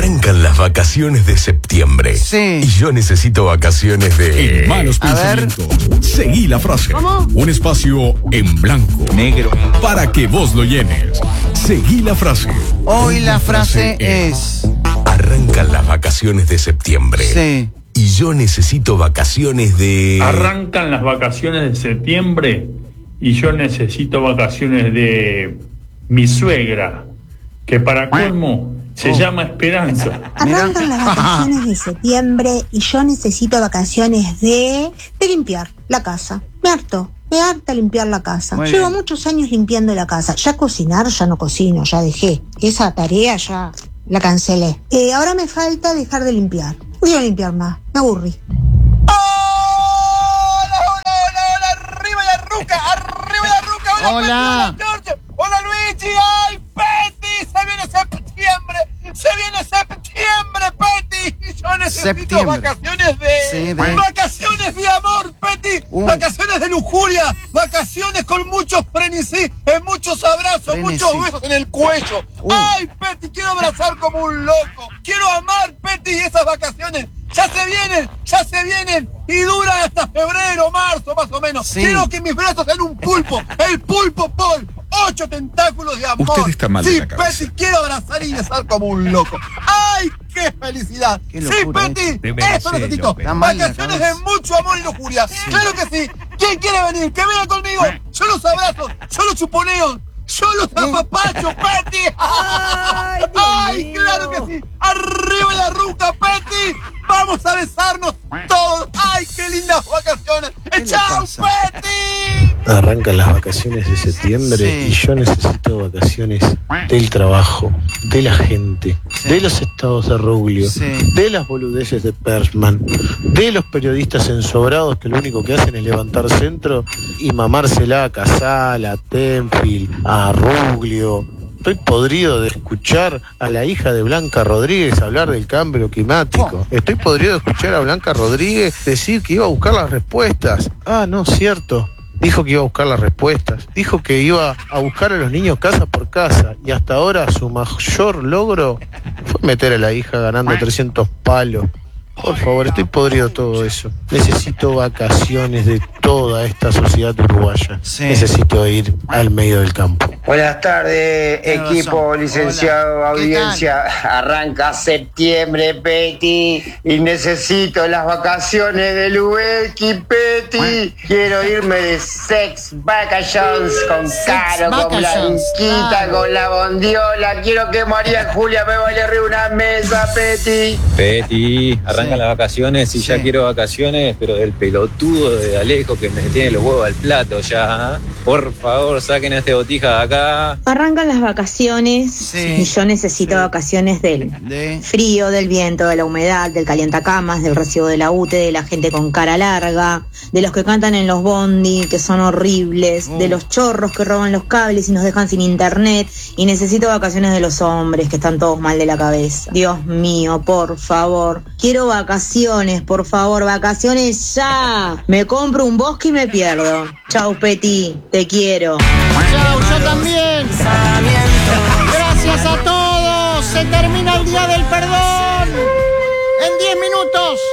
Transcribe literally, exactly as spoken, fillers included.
Arrancan las vacaciones de septiembre. Sí. Y yo necesito vacaciones de... En Malos A ver. Pensamientos. Seguí la frase. ¿Cómo? Un espacio en blanco. Negro. Para que vos lo llenes. Seguí la frase. Hoy la Una frase es... Arrancan las vacaciones de septiembre. Sí. Y yo necesito vacaciones de... Arrancan las vacaciones de septiembre y yo necesito vacaciones de mi suegra, que para colmo se Oh. llama Esperanza. Arrancan las vacaciones de septiembre y yo necesito vacaciones de, de limpiar la casa. Me harto, me harta limpiar la casa. Muy Llevo bien. muchos años limpiando la casa. Ya cocinar, ya no cocino, ya dejé. Esa tarea ya la cancelé. Eh, ahora me falta dejar de limpiar. No quiero limpiar más, me aburrí. ¡Hola, hola, hola, hola! ¡Arriba la ruca! ¡Arriba la ruca! ¡Hola, Hola. Peti, hola, George! ¡Hola, Luigi! ¡Ay, Peti! ¡Se viene septiembre! ¡Se viene septiembre, Peti! Yo necesito Septiembre. vacaciones de... Sí, de- ¡Vacaciones de amor, Peti! Uh. ¡Vacaciones de lujuria! ¡Vacaciones con muchos frenesí! eh, ¡Muchos abrazos! Frenesí. ¡Muchos besos en el cuello! Uh. ¡Ay, Peti! Quiero abrazar como un loco. Quiero amar, Peti, y esas vacaciones ya se vienen, ya se vienen y duran hasta febrero, marzo, más o menos. Sí. Quiero que mis brazos sean un pulpo, el pulpo Paul, ocho tentáculos de amor. Usted está mal de Sí, la cabeza. Peti, quiero abrazar y besar como un loco. ¡Ay, qué felicidad! Qué Sí, locura, Peti, Debe eso ser, necesito. López. Está mal de la Vacaciones de cabeza. mucho amor y lujuria. Claro que sí. ¿Quién quiere venir? Que venga conmigo. Yo los abrazo, yo los chuponeo. Yo los apapacho, Peti. Ay, Dios ¡Ay, mío. claro que sí! ¡Arriba la ruca, Peti! ¡Vamos a besarnos todos! ¡Ay, qué lindas vacaciones! le ¡Chao, pasa? Peti! Arrancan las vacaciones de septiembre Sí. y yo necesito vacaciones del trabajo, de la gente, Sí. de los estados de Ruglio, Sí. de las boludeces de Persman, de los periodistas ensobrados que lo único que hacen es levantar centro y mamársela a Casala, a Tenfield, a Ruglio. Estoy podrido de escuchar a la hija de Blanca Rodríguez hablar del cambio climático. Estoy podrido de escuchar a Blanca Rodríguez decir que iba a buscar las respuestas. Ah, no, cierto. Dijo que iba a buscar las respuestas. Dijo que iba a buscar a los niños casa por casa. Y hasta ahora su mayor logro fue meter a la hija ganando trescientos palos. Por favor, estoy podrido de todo eso. Necesito vacaciones de toda esta sociedad uruguaya. Sí. Necesito ir al medio del campo. Buenas tardes, Tiene equipo, razón. licenciado, Hola. ¿Qué audiencia. Arranca septiembre, Peti, y necesito las vacaciones del Ubequi, Peti. Quiero irme de sex vacations con Caro, con vacations, Blanquita, claro. con la Bondiola. Quiero que María Julia me vaya arriba una mesa, Peti. Peti, arrancan Sí. las vacaciones y Sí. ya quiero vacaciones, pero del pelotudo de Alejo que me tiene los huevos al plato ya. ¿eh? Por favor, saquen a este botija de acá. Arrancan las vacaciones Sí. y yo necesito vacaciones del De... frío, del viento, de la humedad, del calientacamas, del recibo de la U T E, de la gente con cara larga, de los que cantan en los bondi, que son horribles, Oh. de los chorros que roban los cables y nos dejan sin internet, y necesito vacaciones de los hombres que están todos mal de la cabeza. Dios mío, por favor. Quiero vacaciones, por favor, vacaciones ya. Me compro un bosque y me pierdo. Chau, Peti, te quiero. Chao, yo también. Gracias a todos. Se termina el día del perdón. En diez minutos.